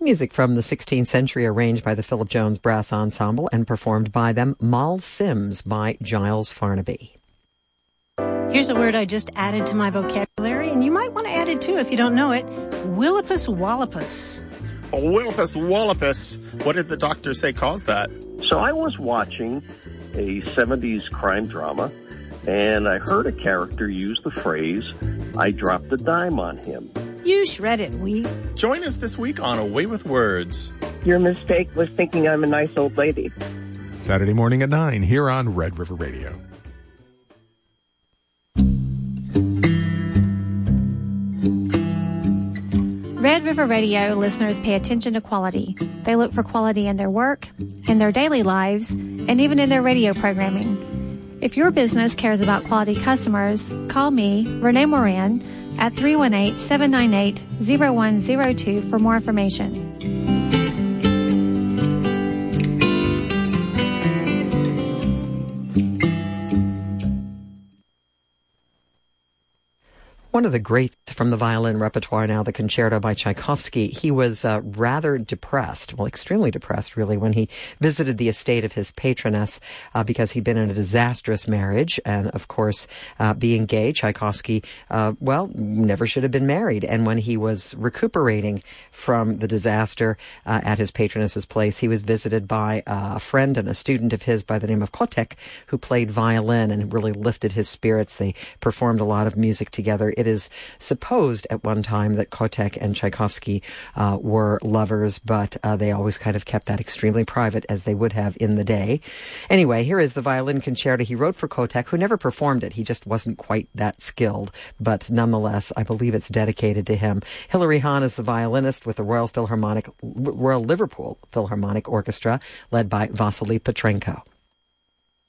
Music from the 16th century arranged by the Philip Jones Brass Ensemble and performed by them. Moll Sims by Giles Farnaby. Here's a word I just added to my vocabulary, and you might want to add it too if you don't know it. Willipus wallopus. Willipus wallopus. What did the doctor say caused that? So I was watching a 70s crime drama, and I heard a character use the phrase, "I dropped a dime on him." You shred it, weep. Join us this week on A Way with Words. Your mistake was thinking I'm a nice old lady. Saturday morning at 9 here on Red River Radio. Red River Radio listeners pay attention to quality. They look for quality in their work, in their daily lives, and even in their radio programming. If your business cares about quality customers, call me, Renee Moran, at 318-798-0102 for more information. One of the greats from the violin repertoire now, the Concerto by Tchaikovsky. He was rather depressed, well, extremely depressed, really, when he visited the estate of his patroness because he'd been in a disastrous marriage. And, of course, being gay, Tchaikovsky, never should have been married. And when he was recuperating from the disaster at his patroness's place, he was visited by a friend and a student of his by the name of Kotek, who played violin and really lifted his spirits. They performed a lot of music together. It is supposed at one time that Kotek and Tchaikovsky were lovers, but they always kind of kept that extremely private, as they would have in the day. Anyway, here is the violin concerto he wrote for Kotek, who never performed it. He just wasn't quite that skilled, but nonetheless, I believe it's dedicated to him. Hilary Hahn is the violinist with the Royal Liverpool Philharmonic Orchestra, led by Vasily Petrenko.